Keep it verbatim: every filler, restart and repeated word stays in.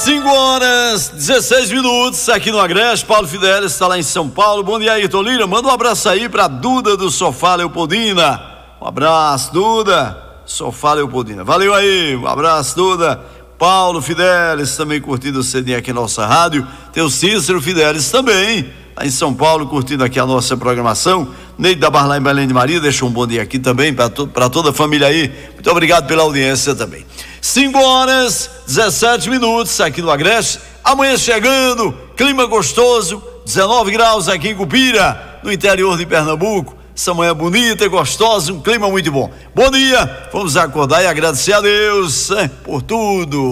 cinco horas, dezesseis minutos, aqui no Agreste. Paulo Fidelis está lá em São Paulo. Bom dia, Ayrton Lira. Manda um abraço aí pra Duda do Sofá Leopoldina. Um abraço, Duda. Sofá Leopoldina. Valeu aí, um abraço, Duda. Paulo Fidelis também curtindo o C D aqui na nossa rádio. Tem o Cícero Fidelis também, lá em São Paulo, curtindo aqui a nossa programação. Neide da Barlá em Belém de Maria, deixa um bom dia aqui também para to, toda a família aí. Muito obrigado pela audiência também. cinco horas, dezessete minutos aqui no Agreste. Amanhã chegando, clima gostoso, dezenove graus aqui em Cupira, no interior de Pernambuco. Essa manhã bonita e gostosa, um clima muito bom. Bom dia, vamos acordar e agradecer a Deus, né, por tudo.